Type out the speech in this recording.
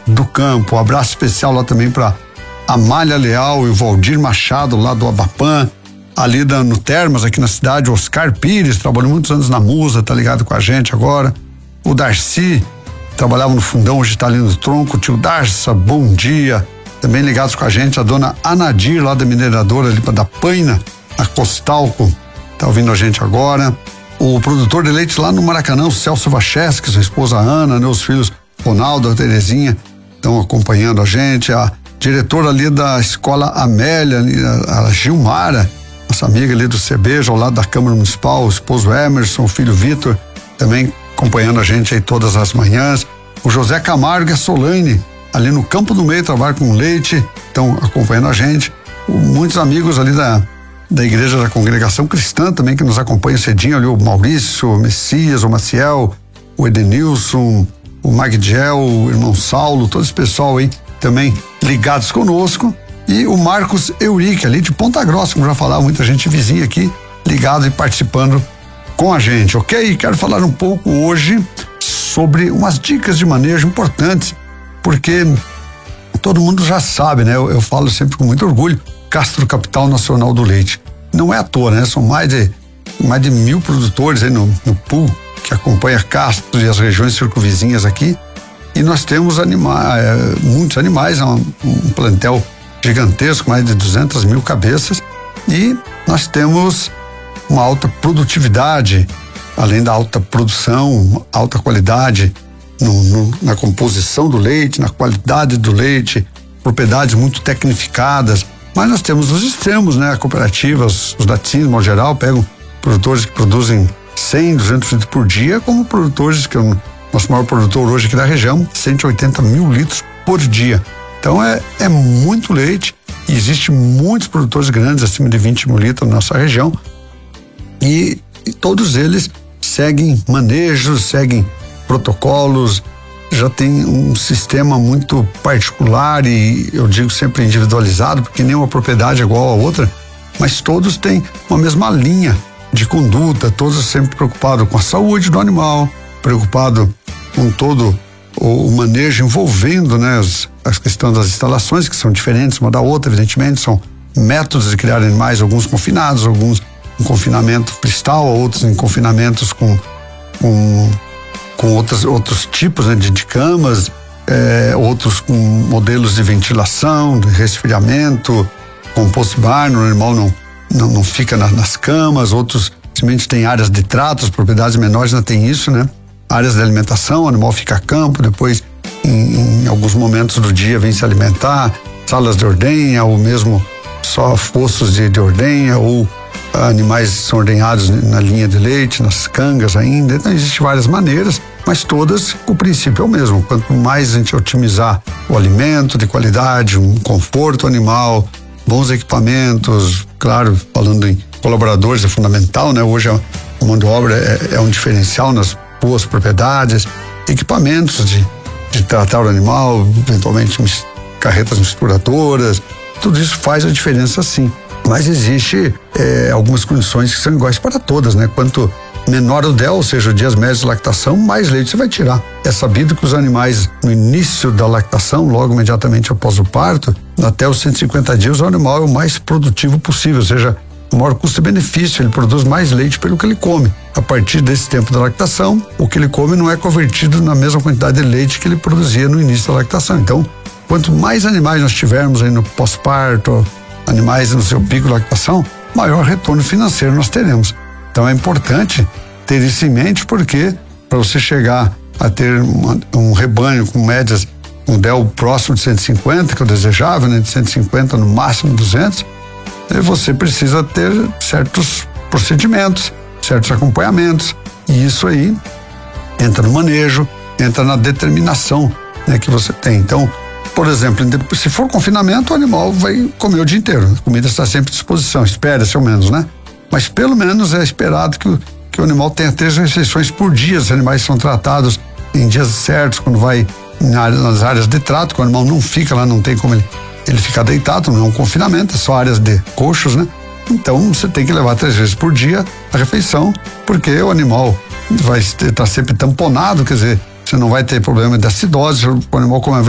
do campo. Um abraço especial lá também para Amália Leal e o Valdir Machado lá do Abapan, ali no Termas, aqui na cidade, o Oscar Pires, trabalhou muitos anos na Musa, tá ligado com a gente agora. O Darcy, trabalhava no Fundão, hoje tá ali no Tronco. O tio Darça, bom dia. Também ligados com a gente, a dona Anadir, lá da mineradora ali da Paina, a Costalco, tá ouvindo a gente agora. O produtor de leite lá no Maracanã, o Celso Vacheski, sua esposa Ana, né? Os filhos Ronaldo, a Terezinha, estão acompanhando a gente. A diretora ali da Escola Amélia, a Gilmara, nossa amiga ali do CBJ, ao lado da Câmara Municipal, o esposo Emerson, o filho Vitor, também acompanhando a gente aí todas as manhãs. O José Camargo e a Solane, ali no Campo do Meio, trabalham com leite, estão acompanhando a gente. Muitos amigos ali da Igreja da Congregação Cristã também, que nos acompanham cedinho, ali o Maurício, o Messias, o Maciel, o Edenilson, o Magdiel, o irmão Saulo, todo esse pessoal aí também ligados conosco. E o Marcos Eurique, ali de Ponta Grossa, como já falava, muita gente vizinha aqui, ligado e participando com a gente, ok? Quero falar um pouco hoje sobre umas dicas de manejo importantes, porque todo mundo já sabe, né? Eu falo sempre com muito orgulho, Castro Capital Nacional do Leite. Não é à toa, né? São mais de 1.000 produtores aí no pool que acompanha Castro e as regiões circunvizinhas aqui. E nós temos muitos animais, um plantel gigantesco, mais de 200.000 cabeças. E nós temos uma alta produtividade, além da alta produção, alta qualidade na composição do leite, na qualidade do leite, propriedades muito tecnificadas. Mas nós temos os extremos, né? Cooperativas, os laticínios, no geral, pegam produtores que produzem 100, 200 litros por dia, como produtores, que é o nosso maior produtor hoje aqui da região, 180.000 litros por dia. Então é muito leite, e existe muitos produtores grandes, acima de 20 mil litros na nossa região, e todos eles seguem manejos, seguem protocolos, já tem um sistema muito particular, e eu digo sempre individualizado, porque nenhuma propriedade é igual a outra, mas todos têm uma mesma linha de conduta, todos sempre preocupados com a saúde do animal, preocupado com todo o manejo envolvendo, né, as questões das instalações, que são diferentes uma da outra, evidentemente, são métodos de criar animais, alguns confinados, alguns em confinamento cristal, outros em confinamentos com outros tipos, né, de camas, outros com modelos de ventilação, de resfriamento, compost barn, o animal não fica nas camas, outros simplesmente tem áreas de trato, as propriedades menores ainda tem isso, né? Áreas de alimentação, o animal fica a campo, depois em alguns momentos do dia vem se alimentar, salas de ordenha, ou mesmo só fossos de ordenha, ou animais são ordenhados na linha de leite, nas cangas ainda. Então existem várias maneiras, mas todas o princípio é o mesmo. Quanto mais a gente otimizar o alimento de qualidade, um conforto animal, bons equipamentos, claro, falando em colaboradores é fundamental, né? Hoje a mão de obra é um diferencial nas boas propriedades, equipamentos de tratar o animal, eventualmente carretas misturadoras, tudo isso faz a diferença, sim. Mas existe algumas condições que são iguais para todas, né? Quanto menor o DEL, ou seja, dias médios de lactação, mais leite você vai tirar. É sabido que os animais, no início da lactação, logo imediatamente após o parto, até os 150 dias, o animal é o mais produtivo possível, ou seja, o maior custo-benefício, ele produz mais leite pelo que ele come. A partir desse tempo da lactação, o que ele come não é convertido na mesma quantidade de leite que ele produzia no início da lactação. Então, quanto mais animais nós tivermos aí no pós-parto, animais no seu pico de lactação, maior retorno financeiro nós teremos. Então é importante ter isso em mente, porque para você chegar a ter um rebanho com médias, um DEL próximo de 150, que eu desejava, né, de 150 no máximo 200, você precisa ter certos procedimentos, certos acompanhamentos, e isso aí entra no manejo, entra na determinação, né, que você tem. Então, por exemplo, se for confinamento, o animal vai comer o dia inteiro. A comida está sempre à disposição, espera-se ao menos, né? Mas pelo menos é esperado que o animal tenha 3 refeições por dia. Os animais são tratados em dias certos, quando vai nas áreas de trato, que o animal não fica lá, não tem como ele ficar deitado, não é um confinamento, é só áreas de coxos, né? Então você tem que levar 3 vezes por dia a refeição, porque o animal vai estar sempre tamponado, quer dizer, você não vai ter problema de acidose, o animal come